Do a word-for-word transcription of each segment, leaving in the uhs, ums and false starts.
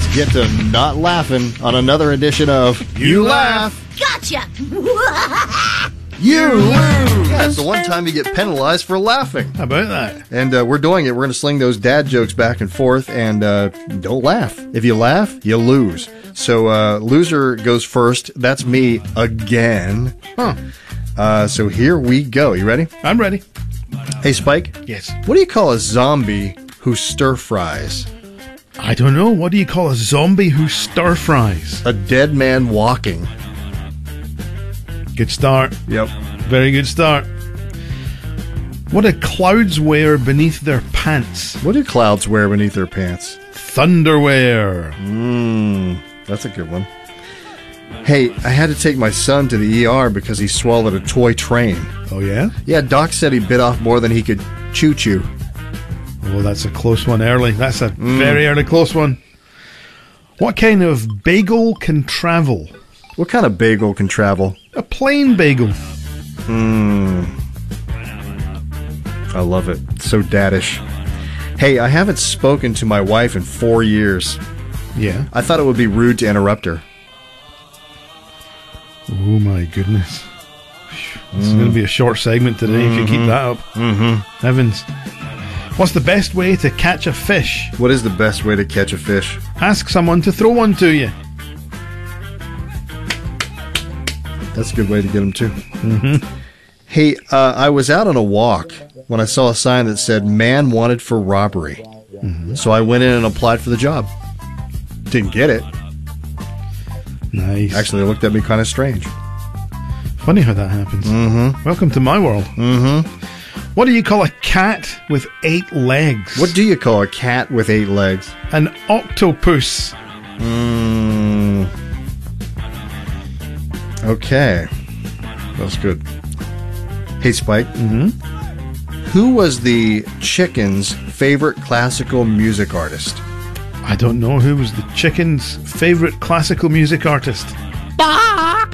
get to not laughing on another edition of You, you Laugh. Gotcha! You lose! Yeah, it's the one time you get penalized for laughing. How about that? And uh, we're doing it. We're going to sling those dad jokes back and forth, and uh, don't laugh. If you laugh, you lose. So uh, loser goes first. That's me again. Huh. Uh, so here we go. You ready? I'm ready. Hey, Spike. Yes. What do you call a zombie who stir fries? I don't know. What do you call a zombie who stir fries? A dead man walking. Good start. Yep. Very good start. What do clouds wear beneath their pants? What do clouds wear beneath their pants? Thunderwear. Mmm, that's a good one. Hey, I had to take my son to the E R because he swallowed a toy train. Oh, yeah? Yeah, Doc said he bit off more than he could chew-chew. Oh, that's a close one early. That's a Mm. very early close one. What kind of bagel can travel? What kind of bagel can travel? A plain bagel. Mmm. I love it. So daddish. Hey, I haven't spoken to my wife in four years. Yeah. I thought it would be rude to interrupt her. Oh, my goodness. This is going to be a short segment today mm-hmm. if you keep that up. Mm-hmm. Heavens. What's the best way to catch a fish? What is the best way to catch a fish? Ask someone to throw one to you. That's a good way to get them, too. Mm-hmm. Hey, uh, I was out on a walk when I saw a sign that said, man wanted for robbery. Mm-hmm. So I went in and applied for the job. Didn't get it. Nice. Actually, they looked at me kind of strange. Funny how that happens. Mm-hmm. Welcome to my world. Mm-hmm. What do you call a cat with eight legs? What do you call a cat with eight legs? An octopus. Mm. Okay. That was good. Hey, Spike. Mm-hmm. Who was the chicken's favorite classical music artist? I don't know who was the chicken's favorite classical music artist. Doc!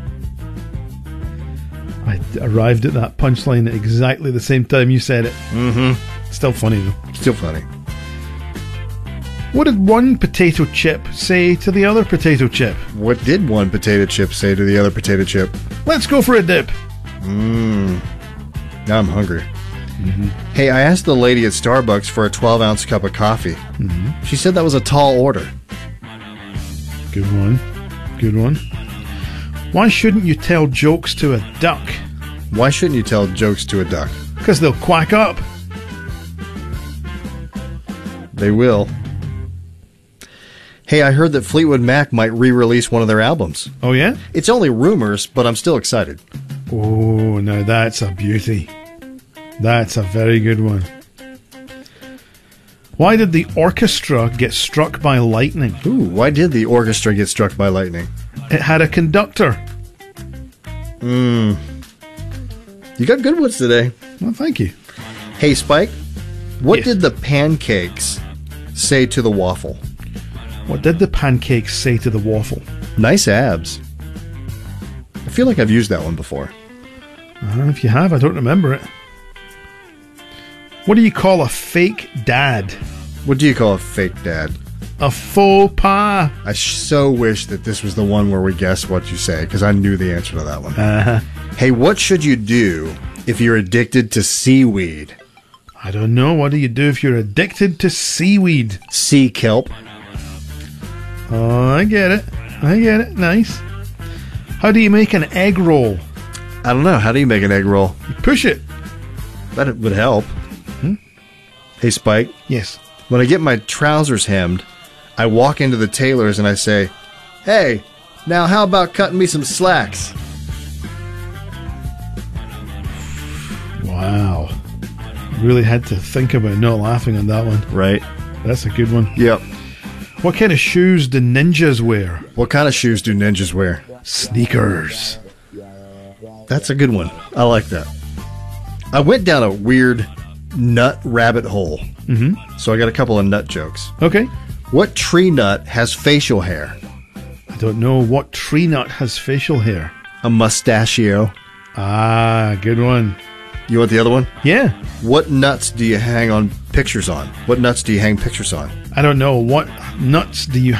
I arrived at that punchline at exactly the same time you said it. Mm-hmm. Still funny, though. Still funny. What did one potato chip say to the other potato chip? What did one potato chip say to the other potato chip? Let's go for a dip. Mmm. Now I'm hungry. Mm-hmm. Hey, I asked the lady at Starbucks for a twelve-ounce cup of coffee. Mm-hmm. She said that was a tall order. Good one. Good one. Why shouldn't you tell jokes to a duck? Why shouldn't you tell jokes to a duck? Because they'll quack up. They will. Hey, I heard that Fleetwood Mac might re-release one of their albums. Oh, yeah? It's only rumors, but I'm still excited. Oh, now that's a beauty. That's a very good one. Why did the orchestra get struck by lightning? Ooh, why did the orchestra get struck by lightning? It had a conductor. Mmm. You got good ones today. Well, thank you. Hey, Spike, what Yes. did the pancakes say to the waffle? What did the pancakes say to the waffle? Nice abs. I feel like I've used that one before. Uh, if you have, I don't remember it. What do you call a fake dad? What do you call a fake dad? A faux pas. I so wish that this was the one where we guessed what you say, because I knew the answer to that one. Uh-huh. Hey, what should you do if you're addicted to seaweed? I don't know. What do you do if you're addicted to seaweed? Sea kelp. Oh, I get it. I get it. Nice. How do you make an egg roll? I don't know. How do you make an egg roll? You push it. That would help. Hmm? Hey, Spike. Yes. When I get my trousers hemmed, I walk into the tailor's and I say, hey, now how about cutting me some slacks? Wow. Really had to think about not laughing on that one. Right. That's a good one. Yep. What kind of shoes do ninjas wear? What kind of shoes do ninjas wear? Sneakers. That's a good one. I like that. I went down a weird nut rabbit hole. Mm-hmm. So I got a couple of nut jokes. Okay. What tree nut has facial hair? I don't know. What tree nut has facial hair? A mustachio. Ah, good one. You want the other one? Yeah. What nuts do you hang on pictures on? What nuts do you hang pictures on? I don't know. What nuts do you